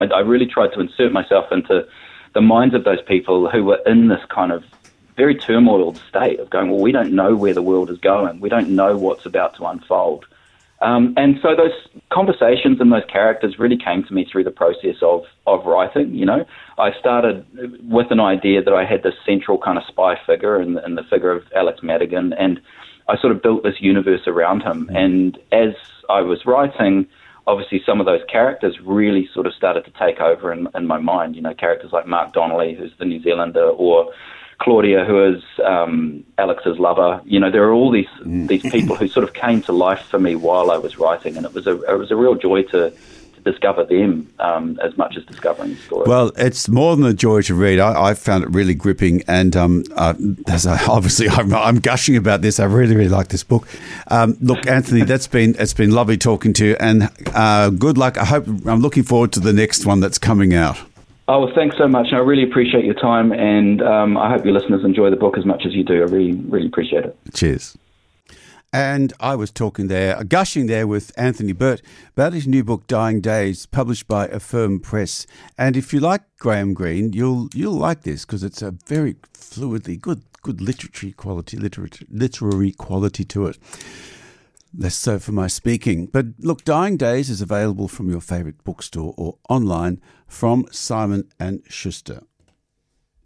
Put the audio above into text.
I really tried to insert myself into the minds of those people who were in this kind of very turmoiled state of going, well, we don't know where the world is going. We don't know what's about to unfold. And so those conversations and those characters really came to me through the process of writing. I started with an idea that I had this central kind of spy figure in the figure of Alex Madigan, and I sort of built this universe around him. And as I was writing, obviously some of those characters really sort of started to take over in my mind. Characters like Mark Donnelly, who's the New Zealander, or Claudia, who is Alex's lover. There are all these people who sort of came to life for me while I was writing, and it was a real joy to discover them as much as discovering the story. Well, it's more than a joy to read. I found it really gripping, and obviously I'm gushing about this. I really, really like this book. Look, Anthony, it's been lovely talking to you, and good luck. I'm looking forward to the next one that's coming out. Oh, well, thanks so much. And I really appreciate your time, and I hope your listeners enjoy the book as much as you do. I really, really appreciate it. Cheers. And I was gushing there with Anthony Burt about his new book, Dying Days, published by Affirm Press. And if you like Graham Greene, you'll like this, because it's a very fluidly good literary quality to it. Less so for my speaking. But look, Dying Days is available from your favourite bookstore or online from Simon & Schuster.